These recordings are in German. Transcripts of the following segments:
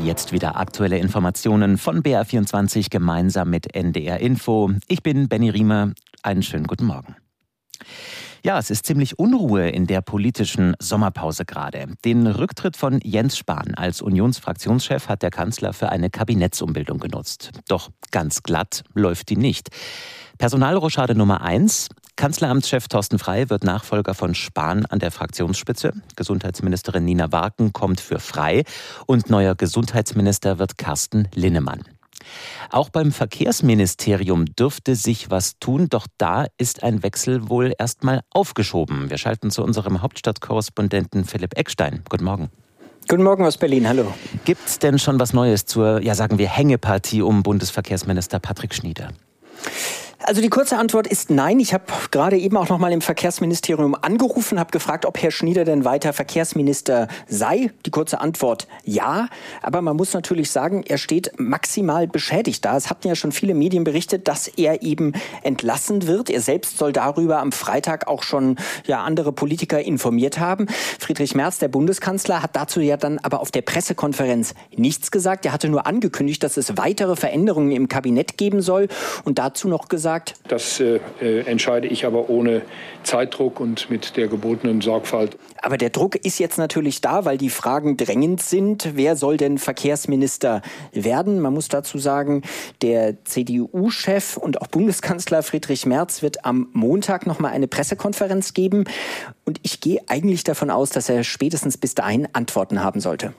Jetzt wieder aktuelle Informationen von BR24 gemeinsam mit NDR Info. Ich bin Benny Riemer. Einen schönen guten Morgen. Ja, es ist ziemlich Unruhe in der politischen Sommerpause gerade. Den Rücktritt von Jens Spahn als Unionsfraktionschef hat der Kanzler für eine Kabinettsumbildung genutzt. Doch ganz glatt läuft die nicht. Personalrochade Nummer 1. Kanzleramtschef Thorsten Frey wird Nachfolger von Spahn an der Fraktionsspitze. Gesundheitsministerin Nina Warken kommt für Frey und neuer Gesundheitsminister wird Carsten Linnemann. Auch beim Verkehrsministerium dürfte sich was tun, doch da ist ein Wechsel wohl erstmal aufgeschoben. Wir schalten zu unserem Hauptstadtkorrespondenten Philipp Eckstein. Guten Morgen. Guten Morgen aus Berlin, hallo. Gibt es denn schon was Neues zur, sagen wir, Hängepartie um Bundesverkehrsminister Patrick Schnieder? Also die kurze Antwort ist nein. Ich habe gerade eben auch noch mal im Verkehrsministerium angerufen, habe gefragt, ob Herr Schnieder denn weiter Verkehrsminister sei. Die kurze Antwort ja. Aber man muss natürlich sagen, er steht maximal beschädigt da. Es hatten ja schon viele Medien berichtet, dass er eben entlassen wird. Er selbst soll darüber am Freitag auch schon andere Politiker informiert haben. Friedrich Merz, der Bundeskanzler, hat dazu ja dann aber auf der Pressekonferenz nichts gesagt. Er hatte nur angekündigt, dass es weitere Veränderungen im Kabinett geben soll und dazu noch gesagt, das entscheide ich aber ohne Zeitdruck und mit der gebotenen Sorgfalt. Aber der Druck ist jetzt natürlich da, weil die Fragen drängend sind. Wer soll denn Verkehrsminister werden? Man muss dazu sagen, der CDU-Chef und auch Bundeskanzler Friedrich Merz wird am Montag noch mal eine Pressekonferenz geben. Und ich gehe eigentlich davon aus, dass er spätestens bis dahin Antworten haben sollte.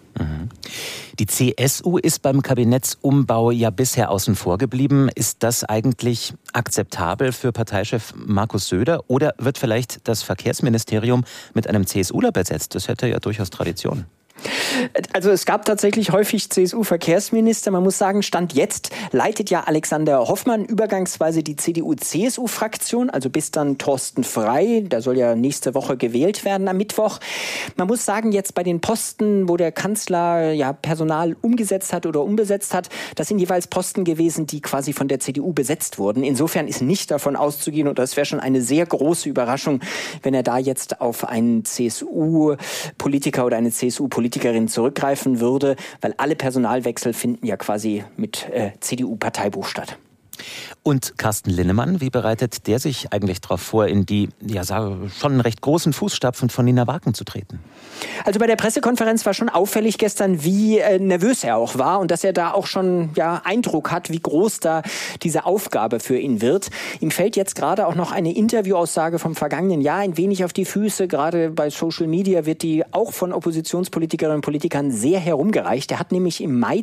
Die CSU ist beim Kabinettsumbau ja bisher außen vor geblieben. Ist das eigentlich akzeptabel für Parteichef Markus Söder? Oder wird vielleicht das Verkehrsministerium mit einem CSUler besetzt? Das hätte ja durchaus Tradition. Also es gab tatsächlich häufig CSU-Verkehrsminister. Man muss sagen, Stand jetzt leitet ja Alexander Hoffmann übergangsweise die CDU-CSU-Fraktion, also bis dann Thorsten Frey, der soll ja nächste Woche gewählt werden am Mittwoch. Man muss sagen, jetzt bei den Posten, wo der Kanzler Personal umgesetzt hat oder umbesetzt hat, das sind jeweils Posten gewesen, die quasi von der CDU besetzt wurden. Insofern ist nicht davon auszugehen, und das wäre schon eine sehr große Überraschung, wenn er da jetzt auf einen CSU-Politiker oder eine CSU-Politikerin zurückgreifen würde, weil alle Personalwechsel finden ja quasi mit CDU-Parteibuch statt. Und Carsten Linnemann, wie bereitet der sich eigentlich darauf vor, in die schon recht großen Fußstapfen von Nina Warken zu treten? Also bei der Pressekonferenz war schon auffällig gestern, wie nervös er auch war und dass er da auch schon Eindruck hat, wie groß da diese Aufgabe für ihn wird. Ihm fällt jetzt gerade auch noch eine Interviewaussage vom vergangenen Jahr ein wenig auf die Füße. Gerade bei Social Media wird die auch von Oppositionspolitikerinnen und Politikern sehr herumgereicht. Er hat nämlich im Mai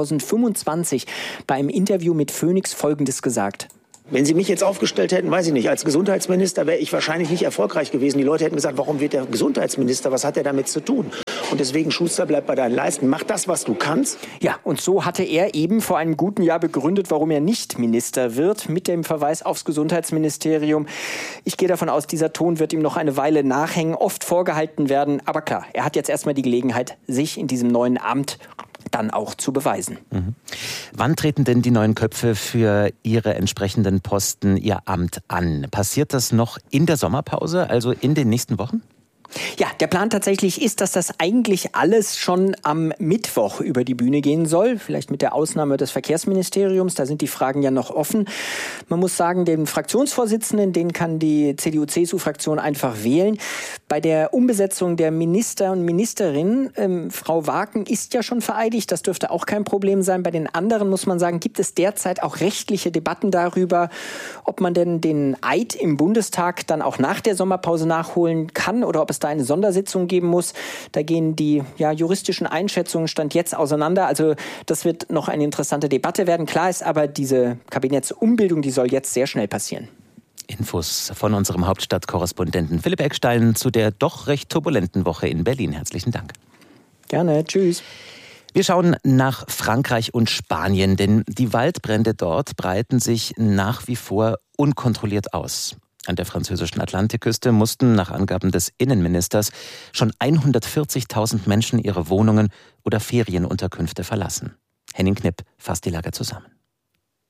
2025 bei einem Interview mit Phoenix Folgendes gesagt. Wenn Sie mich jetzt aufgestellt hätten, weiß ich nicht, als Gesundheitsminister wäre ich wahrscheinlich nicht erfolgreich gewesen. Die Leute hätten gesagt, warum wird der Gesundheitsminister, was hat er damit zu tun? Und deswegen, Schuster, bleib bei deinen Leisten, mach das, was du kannst. Ja, und so hatte er eben vor einem guten Jahr begründet, warum er nicht Minister wird, mit dem Verweis aufs Gesundheitsministerium. Ich gehe davon aus, dieser Ton wird ihm noch eine Weile nachhängen, oft vorgehalten werden. Aber klar, er hat jetzt erstmal die Gelegenheit, sich in diesem neuen Amt dann auch zu beweisen. Wann treten denn die neuen Köpfe für ihre entsprechenden Posten ihr Amt an? Passiert das noch in der Sommerpause, also in den nächsten Wochen? Ja, der Plan tatsächlich ist, dass das eigentlich alles schon am Mittwoch über die Bühne gehen soll. Vielleicht mit der Ausnahme des Verkehrsministeriums, da sind die Fragen ja noch offen. Man muss sagen, den Fraktionsvorsitzenden, den kann die CDU-CSU-Fraktion einfach wählen. Bei der Umbesetzung der Minister und Ministerinnen, Frau Warken ist ja schon vereidigt, das dürfte auch kein Problem sein. Bei den anderen, muss man sagen, gibt es derzeit auch rechtliche Debatten darüber, ob man denn den Eid im Bundestag dann auch nach der Sommerpause nachholen kann oder ob es da eine Sondersitzung geben muss. Da gehen die juristischen Einschätzungen Stand jetzt auseinander. Also das wird noch eine interessante Debatte werden. Klar ist aber, diese Kabinettsumbildung, die soll jetzt sehr schnell passieren. Infos von unserem Hauptstadtkorrespondenten Philipp Eckstein zu der doch recht turbulenten Woche in Berlin. Herzlichen Dank. Gerne, tschüss. Wir schauen nach Frankreich und Spanien, denn die Waldbrände dort breiten sich nach wie vor unkontrolliert aus. An der französischen Atlantikküste mussten nach Angaben des Innenministers schon 140.000 Menschen ihre Wohnungen oder Ferienunterkünfte verlassen. Henning Knipp fasst die Lage zusammen.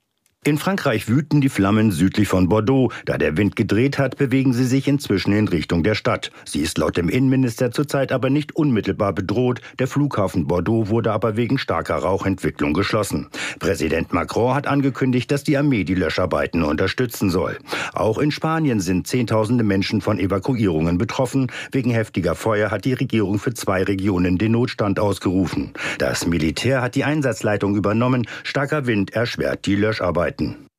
In Frankreich wüten die Flammen südlich von Bordeaux. Da der Wind gedreht hat, bewegen sie sich inzwischen in Richtung der Stadt. Sie ist laut dem Innenminister zurzeit aber nicht unmittelbar bedroht. Der Flughafen Bordeaux wurde aber wegen starker Rauchentwicklung geschlossen. Präsident Macron hat angekündigt, dass die Armee die Löscharbeiten unterstützen soll. Auch in Spanien sind Zehntausende Menschen von Evakuierungen betroffen. Wegen heftiger Feuer hat die Regierung für 2 Regionen den Notstand ausgerufen. Das Militär hat die Einsatzleitung übernommen. Starker Wind erschwert die Löscharbeiten.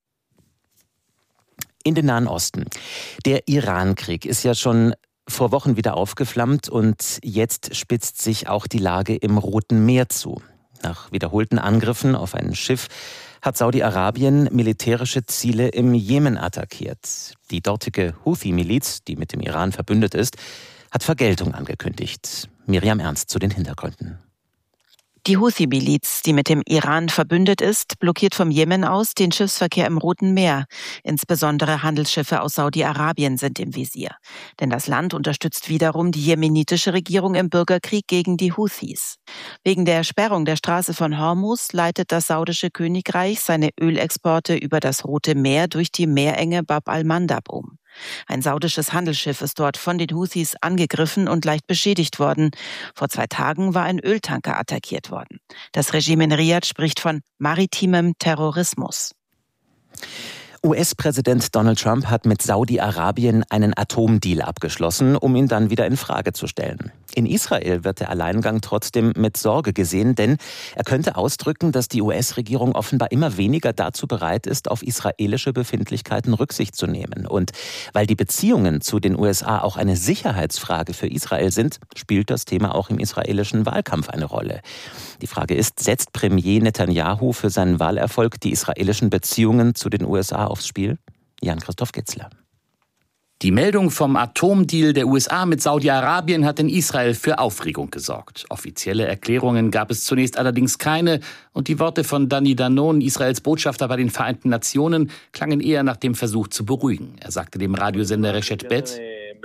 In den Nahen Osten. Der Iran-Krieg ist ja schon vor Wochen wieder aufgeflammt und jetzt spitzt sich auch die Lage im Roten Meer zu. Nach wiederholten Angriffen auf ein Schiff hat Saudi-Arabien militärische Ziele im Jemen attackiert. Die dortige Houthi-Miliz, die mit dem Iran verbündet ist, hat Vergeltung angekündigt. Miriam Ernst zu den Hintergründen. Die Houthi-Miliz, die mit dem Iran verbündet ist, blockiert vom Jemen aus den Schiffsverkehr im Roten Meer. Insbesondere Handelsschiffe aus Saudi-Arabien sind im Visier. Denn das Land unterstützt wiederum die jemenitische Regierung im Bürgerkrieg gegen die Houthis. Wegen der Sperrung der Straße von Hormuz leitet das saudische Königreich seine Ölexporte über das Rote Meer durch die Meerenge Bab al-Mandab um. Ein saudisches Handelsschiff ist dort von den Houthis angegriffen und leicht beschädigt worden. Vor 2 Tagen war ein Öltanker attackiert worden. Das Regime in Riad spricht von maritimem Terrorismus. US-Präsident Donald Trump hat mit Saudi-Arabien einen Atomdeal abgeschlossen, um ihn dann wieder in Frage zu stellen. In Israel wird der Alleingang trotzdem mit Sorge gesehen, denn er könnte ausdrücken, dass die US-Regierung offenbar immer weniger dazu bereit ist, auf israelische Befindlichkeiten Rücksicht zu nehmen. Und weil die Beziehungen zu den USA auch eine Sicherheitsfrage für Israel sind, spielt das Thema auch im israelischen Wahlkampf eine Rolle. Die Frage ist, setzt Premier Netanyahu für seinen Wahlerfolg die israelischen Beziehungen zu den USA aufs Spiel? Jan-Christoph Getzler. Die Meldung vom Atomdeal der USA mit Saudi-Arabien hat in Israel für Aufregung gesorgt. Offizielle Erklärungen gab es zunächst allerdings keine und die Worte von Dani Danon, Israels Botschafter bei den Vereinten Nationen, klangen eher nach dem Versuch zu beruhigen. Er sagte dem Radiosender Reshet Bet: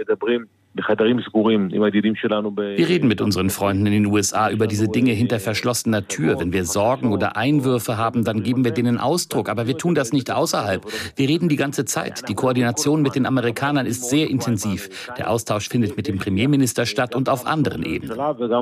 Wir reden mit unseren Freunden in den USA über diese Dinge hinter verschlossener Tür. Wenn wir Sorgen oder Einwürfe haben, dann geben wir denen Ausdruck. Aber wir tun das nicht außerhalb. Wir reden die ganze Zeit. Die Koordination mit den Amerikanern ist sehr intensiv. Der Austausch findet mit dem Premierminister statt und auf anderen Ebenen.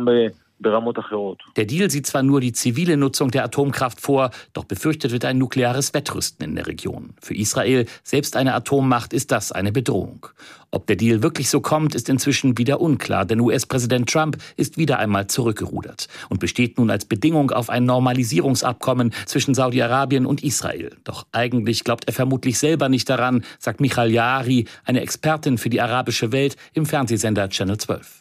Der Deal sieht zwar nur die zivile Nutzung der Atomkraft vor, doch befürchtet wird ein nukleares Wettrüsten in der Region. Für Israel, selbst eine Atommacht, ist das eine Bedrohung. Ob der Deal wirklich so kommt, ist inzwischen wieder unklar, denn US-Präsident Trump ist wieder einmal zurückgerudert und besteht nun als Bedingung auf ein Normalisierungsabkommen zwischen Saudi-Arabien und Israel. Doch eigentlich glaubt er vermutlich selber nicht daran, sagt Michal Yaari, eine Expertin für die arabische Welt im Fernsehsender Channel 12.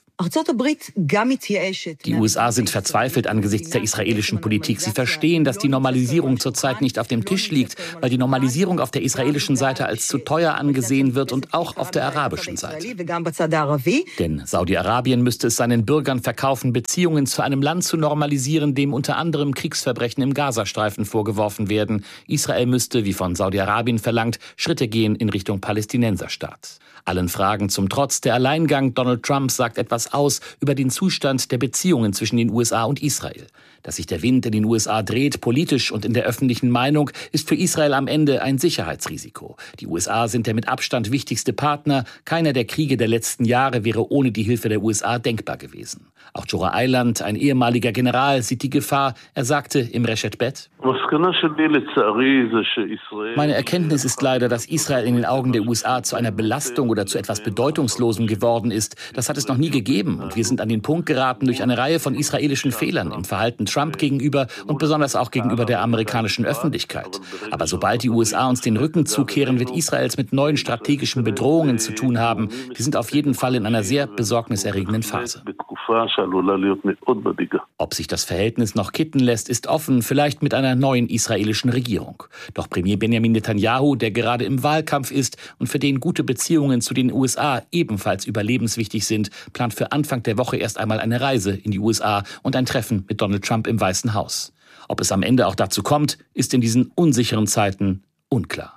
Die USA sind verzweifelt angesichts der israelischen Politik. Sie verstehen, dass die Normalisierung zurzeit nicht auf dem Tisch liegt, weil die Normalisierung auf der israelischen Seite als zu teuer angesehen wird und auch auf der arabischen Seite. Denn Saudi-Arabien müsste es seinen Bürgern verkaufen, Beziehungen zu einem Land zu normalisieren, dem unter anderem Kriegsverbrechen im Gazastreifen vorgeworfen werden. Israel müsste, wie von Saudi-Arabien verlangt, Schritte gehen in Richtung Palästinenserstaat. Allen Fragen zum Trotz, der Alleingang Donald Trumps sagt etwas aus über den Zustand der Beziehungen zwischen den USA und Israel. Dass sich der Wind in den USA dreht, politisch und in der öffentlichen Meinung, ist für Israel am Ende ein Sicherheitsrisiko. Die USA sind der mit Abstand wichtigste Partner. Keiner der Kriege der letzten Jahre wäre ohne die Hilfe der USA denkbar gewesen. Auch Jora Eiland, ein ehemaliger General, sieht die Gefahr. Er sagte im Reshet Bet: Meine Erkenntnis ist leider, dass Israel in den Augen der USA zu einer Belastung oder zu etwas Bedeutungslosem geworden ist. Das hat es noch nie gegeben. Und wir sind an den Punkt geraten durch eine Reihe von israelischen Fehlern im Verhalten Trump gegenüber und besonders auch gegenüber der amerikanischen Öffentlichkeit. Aber sobald die USA uns den Rücken zukehren, wird Israels mit neuen strategischen Bedrohungen zu tun haben. Wir sind auf jeden Fall in einer sehr besorgniserregenden Phase. Ob sich das Verhältnis noch kitten lässt, ist offen, vielleicht mit einer neuen israelischen Regierung. Doch Premier Benjamin Netanyahu, der gerade im Wahlkampf ist und für den gute Beziehungen zu den USA ebenfalls überlebenswichtig sind, plant für Anfang der Woche erst einmal eine Reise in die USA und ein Treffen mit Donald Trump im Weißen Haus. Ob es am Ende auch dazu kommt, ist in diesen unsicheren Zeiten unklar.